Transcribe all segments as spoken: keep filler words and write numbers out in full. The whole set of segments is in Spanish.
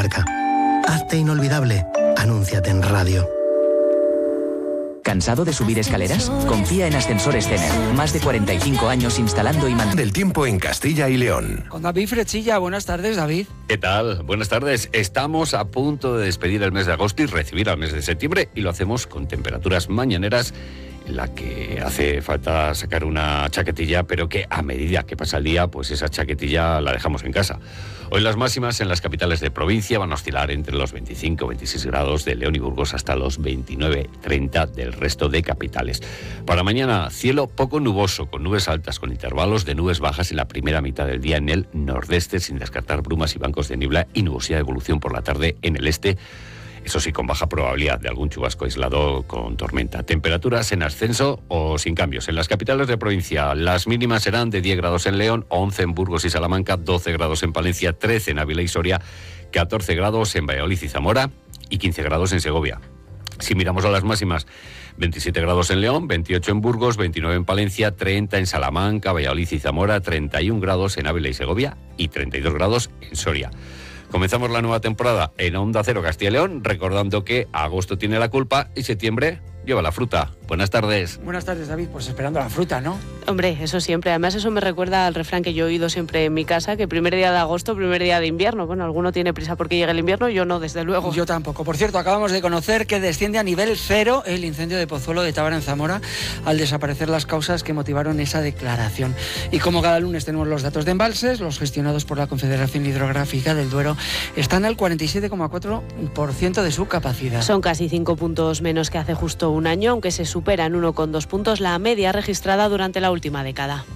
marca. Hazte inolvidable. Anúnciate en radio. ¿Cansado de subir escaleras? Confía en Ascensores Cener. Más de cuarenta y cinco años instalando y manteniendo del tiempo en Castilla y León. Con David Frechilla. Buenas tardes, David. ¿Qué tal? Buenas tardes. Estamos a punto de despedir el mes de agosto y recibir al mes de septiembre, y lo hacemos con temperaturas mañaneras en la que hace falta sacar una chaquetilla, pero que a medida que pasa el día, pues esa chaquetilla la dejamos en casa. Hoy las máximas en las capitales de provincia van a oscilar entre los veinticinco veintiséis grados de León y Burgos hasta los veintinueve treinta del resto de capitales. Para mañana, cielo poco nuboso, con nubes altas, con intervalos de nubes bajas en la primera mitad del día en el nordeste, sin descartar brumas y bancos de niebla, y nubosidad de evolución por la tarde en el este. Eso sí, con baja probabilidad de algún chubasco aislado con tormenta. Temperaturas en ascenso o sin cambios. En las capitales de provincia, las mínimas serán de diez grados en León, once en Burgos y Salamanca, doce grados en Palencia, trece en Ávila y Soria, catorce grados en Valladolid y Zamora y quince grados en Segovia. Si miramos a las máximas, veintisiete grados en León, veintiocho en Burgos, veintinueve en Palencia, treinta en Salamanca, Valladolid y Zamora, treinta y un grados en Ávila y Segovia y treinta y dos grados en Soria. Comenzamos la nueva temporada en Onda Cero Castilla y León, recordando que agosto tiene la culpa y septiembre lleva la fruta. Buenas tardes. Buenas tardes, David. Pues esperando la fruta, ¿no? Hombre, eso siempre. Además, eso me recuerda al refrán que yo he oído siempre en mi casa, que primer día de agosto, primer día de invierno. Bueno, alguno tiene prisa porque llegue el invierno, yo no, desde luego. Yo tampoco. Por cierto, acabamos de conocer que desciende a nivel cero el incendio de Pozuelo de Tábara en Zamora al desaparecer las causas que motivaron esa declaración. Y como cada lunes tenemos los datos de embalses, los gestionados por la Confederación Hidrográfica del Duero están al cuarenta y siete coma cuatro por ciento de su capacidad. Son casi cinco puntos menos que hace justo un año, aunque se supera en uno coma dos puntos la media registrada durante la última década.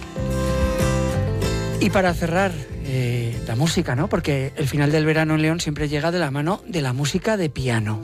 Y para cerrar, eh, la música, ¿no? Porque el final del verano en León siempre llega de la mano de la música de piano.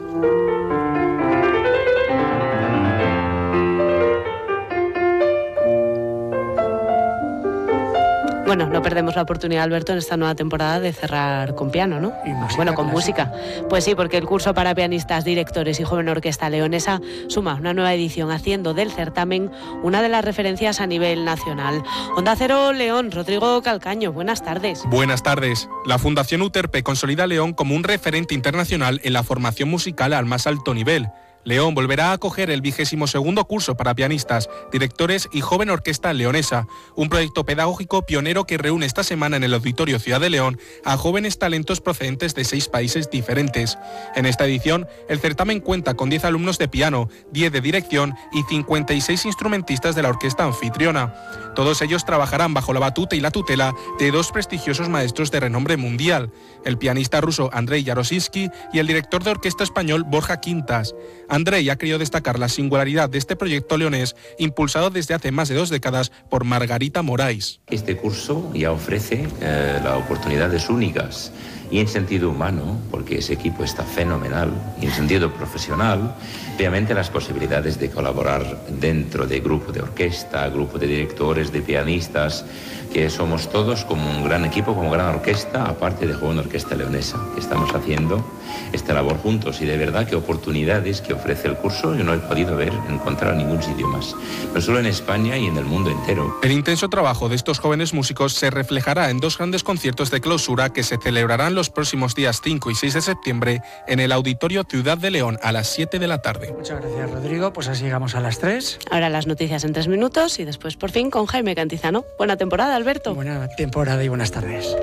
Bueno, no perdemos la oportunidad, Alberto, en esta nueva temporada de cerrar con piano, ¿no? Y música bueno, con clásica. música. Pues sí, porque el curso para pianistas, directores y joven orquesta leonesa suma una nueva edición, haciendo del certamen una de las referencias a nivel nacional. Onda Cero León, Rodrigo Calcaño, buenas tardes. Buenas tardes. La Fundación Uterpe consolida a León como un referente internacional en la formación musical al más alto nivel. León volverá a acoger el vigésimo segundo curso para pianistas, directores y joven orquesta leonesa, un proyecto pedagógico pionero que reúne esta semana en el Auditorio Ciudad de León a jóvenes talentos procedentes de seis países diferentes. En esta edición, el certamen cuenta con diez alumnos de piano, diez de dirección y cincuenta y seis instrumentistas de la orquesta anfitriona. Todos ellos trabajarán bajo la batuta y la tutela de dos prestigiosos maestros de renombre mundial, el pianista ruso Andrei Yaroshinsky y el director de orquesta español Borja Quintas. Andrei ha querido destacar la singularidad de este proyecto leonés, impulsado desde hace más de dos décadas por Margarita Morais. Este curso ya ofrece eh, las oportunidades únicas y en sentido humano, porque ese equipo está fenomenal, y en sentido profesional, obviamente las posibilidades de colaborar dentro de grupo de orquesta, grupo de directores, de pianistas, que somos todos como un gran equipo, como gran orquesta, aparte de joven orquesta leonesa, que estamos haciendo esta labor juntos, y de verdad que oportunidades que ofrece el curso yo no he podido ver, encontrar en ningún sitio más, no solo en España y en el mundo entero. El intenso trabajo de estos jóvenes músicos se reflejará en dos grandes conciertos de clausura que se celebrarán los próximos días cinco y seis de septiembre en el Auditorio Ciudad de León a las siete de la tarde. Muchas gracias, Rodrigo. Pues así llegamos a las tres. Ahora las noticias en tres minutos y después por fin con Jaime Cantizano. Buena temporada, Alberto. Buena temporada y buenas tardes.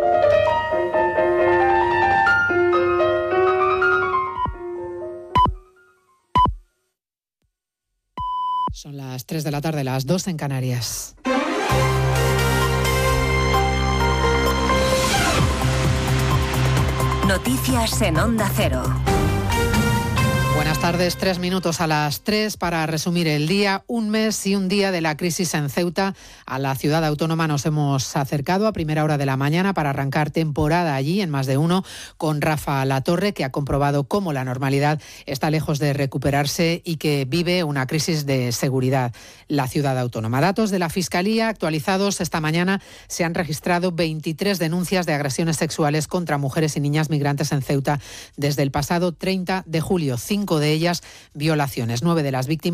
Son las tres de la tarde, las dos en Canarias. Noticias en Onda Cero. Buenas tardes, tres minutos a las tres para resumir el día. Un mes y un día de la crisis en Ceuta. A la ciudad autónoma nos hemos acercado a primera hora de la mañana para arrancar temporada allí en Más de Uno con Rafa Latorre, que ha comprobado cómo la normalidad está lejos de recuperarse y que vive una crisis de seguridad la ciudad autónoma. Datos de la Fiscalía actualizados esta mañana: se han registrado veintitrés denuncias de agresiones sexuales contra mujeres y niñas migrantes en Ceuta desde el pasado treinta de julio. Cinco de ellas violaciones. Nueve de las víctimas